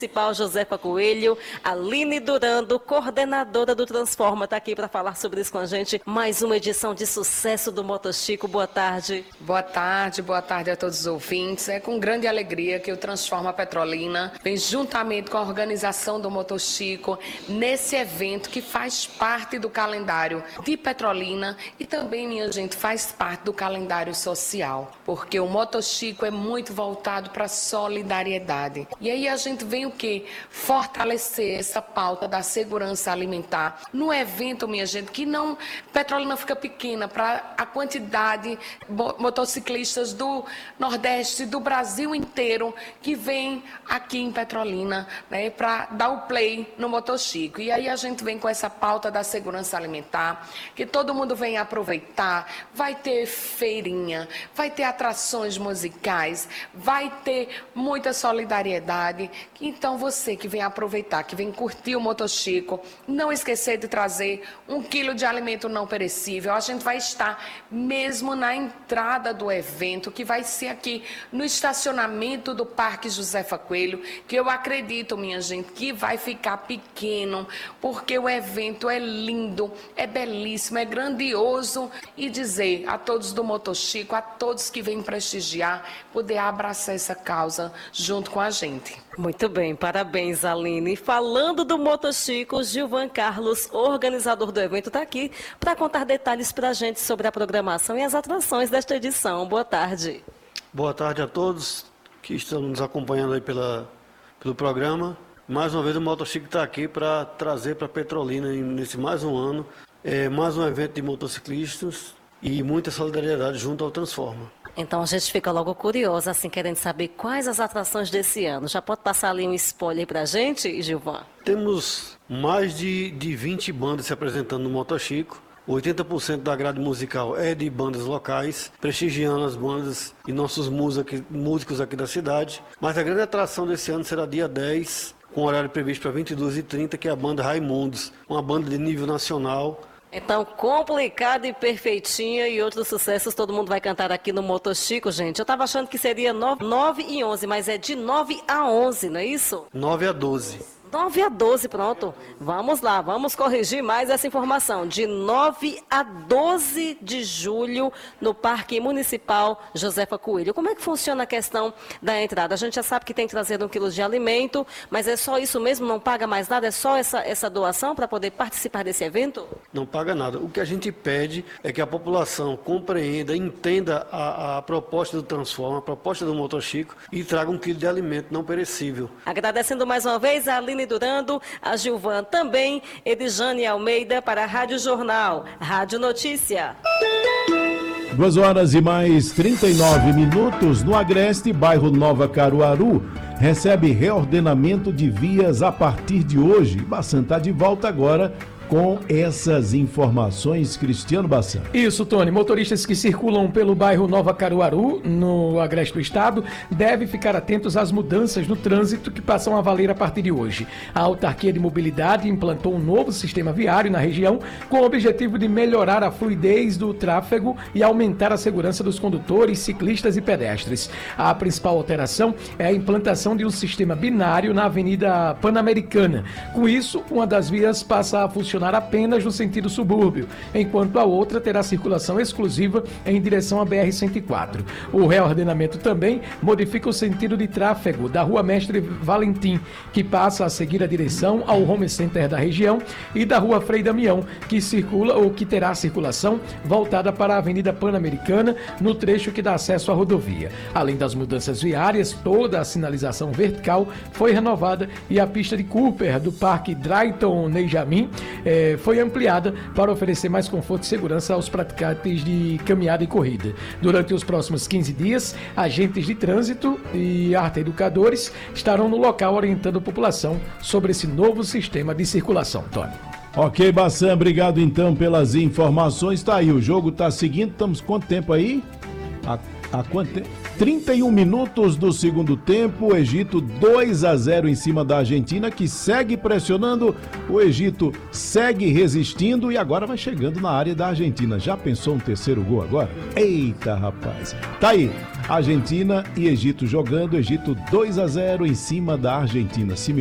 Municipal Josefa Coelho, Aline Durando, coordenadora do Transforma, está aqui para falar sobre isso com a gente. Mais uma edição de sucesso do Motochico. Boa tarde. Boa tarde a todos os ouvintes. É com grande alegria que o Transforma Petrolina vem juntamente com a organização do Motochico nesse evento que faz parte do calendário de Petrolina e também, minha gente, faz parte do calendário social, porque o Motochico é muito voltado para a solidariedade. E aí a gente vem o quê? Fortalecer essa pauta da segurança alimentar no evento, minha gente, que não, Petrolina fica pequena para a quantidade de motociclistas do Nordeste, do Brasil inteiro, que vem aqui em Petrolina, né, para dar o play no Motochico. E aí a gente vem com essa pauta da segurança alimentar, que todo mundo vem aproveitar, vai ter feirinha, vai ter atrações musicais, vai ter muita solidariedade. Então você que vem aproveitar, que vem curtir o Motochico, não esquecer de trazer 1 quilo de alimento não perecível. A gente vai estar mesmo na entrada do evento, que vai ser aqui no estacionamento do Parque Josefa Coelho, que eu acredito, minha gente, que vai ficar pequeno, porque o evento é lindo, é belíssimo, é grandioso. E dizer a todos do Motochico, a todos que vêm prestigiar, poder abraçar essa causa junto com a gente. Muito bem, parabéns, Aline. Falando do Motochico, Gilvan Carlos, organizador do evento, está aqui para contar detalhes para a gente sobre a programação e as atrações desta edição. Boa tarde. Boa tarde a todos que estão nos acompanhando aí pelo programa. Mais uma vez o Motochico está aqui para trazer para Petrolina, nesse mais um ano, mais um evento de motociclistas e muita solidariedade junto ao Transforma. Então a gente fica logo curiosa, assim, querendo saber quais as atrações desse ano. Já pode passar ali um spoiler para a gente, Gilvan? Temos mais de 20 bandas se apresentando no Motochico. 80% da grade musical é de bandas locais, prestigiando as bandas e nossos músicos aqui da cidade. Mas a grande atração desse ano será dia 10, com horário previsto para 22h30, que é a banda Raimundos, uma banda de nível nacional. Então, Complicada e Perfeitinha e outros sucessos, todo mundo vai cantar aqui no Motochico, gente. Eu estava achando que seria 9 e 11, mas é de 9 a 11, não é isso? 9 a 12. 9 a 12, pronto. Vamos lá, vamos corrigir mais essa informação. De 9 a 12 de julho, no Parque Municipal Josefa Coelho. Como é que funciona a questão da entrada? A gente já sabe que tem que trazer 1 quilo de alimento, mas é só isso mesmo? Não paga mais nada? É só essa doação para poder participar desse evento? Não paga nada. O que a gente pede é que a população compreenda, entenda a proposta do Transforma, a proposta do Motochico e traga 1 quilo de alimento não perecível. Agradecendo mais uma vez a Aline Durando, a Gilvan também, Edjane Almeida para a Rádio Jornal, Rádio Notícia. 2 horas e mais 39 minutos, no Agreste, bairro Nova Caruaru, recebe reordenamento de vias a partir de hoje. Bassan está de volta agora com essas informações, Cristiano Bassan. Isso, Tony. Motoristas que circulam pelo bairro Nova Caruaru, no agreste do estado, devem ficar atentos às mudanças no trânsito que passam a valer a partir de hoje. A Autarquia de Mobilidade implantou um novo sistema viário na região com o objetivo de melhorar a fluidez do tráfego e aumentar a segurança dos condutores, ciclistas e pedestres. A principal alteração é a implantação de um sistema binário na Avenida Pan-Americana. Com isso, uma das vias passa a funcionar apenas no sentido subúrbio, enquanto a outra terá circulação exclusiva em direção à BR-104. O reordenamento também modifica o sentido de tráfego da Rua Mestre Valentim, que passa a seguir a direção ao Home Center da região, e da Rua Frei Damião, que circula ou que terá circulação voltada para a Avenida Pan-Americana, no trecho que dá acesso à rodovia. Além das mudanças viárias, toda a sinalização vertical foi renovada e a pista de Cooper do Parque Drayton Nejamin foi ampliada para oferecer mais conforto e segurança aos praticantes de caminhada e corrida. Durante os próximos 15 dias, agentes de trânsito e arte-educadores estarão no local orientando a população sobre esse novo sistema de circulação. Tony. Ok, Bassan, obrigado então pelas informações. Tá aí, o jogo tá seguindo, estamos quanto tempo aí? Há quanto tempo? 31 minutos do segundo tempo, o Egito 2-0 em cima da Argentina, que segue pressionando, o Egito segue resistindo e agora vai chegando na área da Argentina. Já pensou um terceiro gol agora? Eita, rapaz! Tá aí, Argentina e Egito jogando, Egito 2-0 em cima da Argentina.